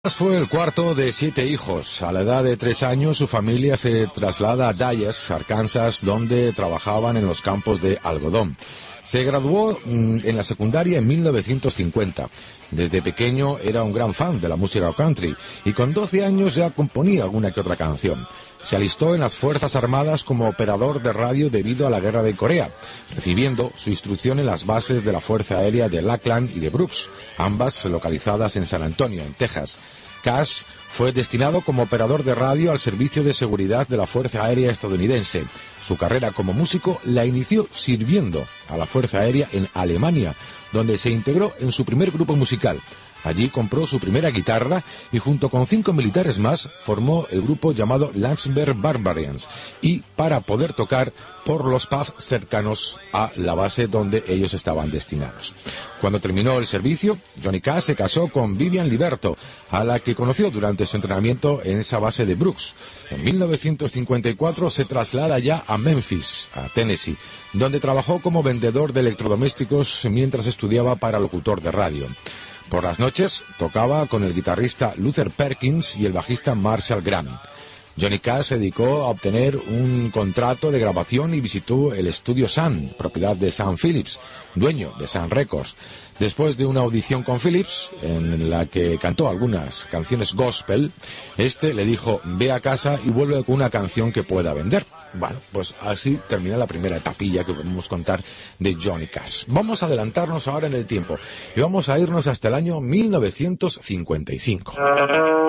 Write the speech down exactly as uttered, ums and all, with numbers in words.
Fue el cuarto de siete hijos. A la edad de tres años, su familia se traslada a Dallas, Arkansas, donde trabajaban en los campos de algodón. Se graduó mmm, en la secundaria en mil novecientos cincuenta. Desde pequeño era un gran fan de la música country y con doce años ya componía alguna que otra canción. Se alistó en las Fuerzas Armadas como operador de radio debido a la guerra de Corea, recibiendo su instrucción en las bases de la Fuerza Aérea de Lackland y de Brooks, ambas localizadas en San Antonio, en Texas. Cash fue destinado como operador de radio al Servicio de Seguridad de la Fuerza Aérea estadounidense. Su carrera como músico la inició sirviendo a la Fuerza Aérea en Alemania, donde se integró en su primer grupo musical. Allí compró su primera guitarra y junto con cinco militares más formó el grupo llamado Landsberg Barbarians, y para poder tocar por los pubs cercanos a la base donde ellos estaban destinados. Cuando terminó el servicio, Johnny Cash se casó con Vivian Liberto, a la que conoció durante su entrenamiento en esa base de Brooks. En mil novecientos cincuenta y cuatro se traslada ya a Memphis, a Tennessee, donde trabajó como vendedor de electrodomésticos mientras estudiaba para locutor de radio. Por las noches tocaba con el guitarrista Luther Perkins y el bajista Marshall Graham. Johnny Cash se dedicó a obtener un contrato de grabación y visitó el estudio Sun, propiedad de Sam Phillips, dueño de Sun Records. Después de una audición con Phillips, en la que cantó algunas canciones gospel, este le dijo: ve a casa y vuelve con una canción que pueda vender. Bueno, pues así termina la primera etapilla que podemos contar de Johnny Cash. Vamos a adelantarnos ahora en el tiempo y vamos a irnos hasta el año mil novecientos cincuenta y cinco.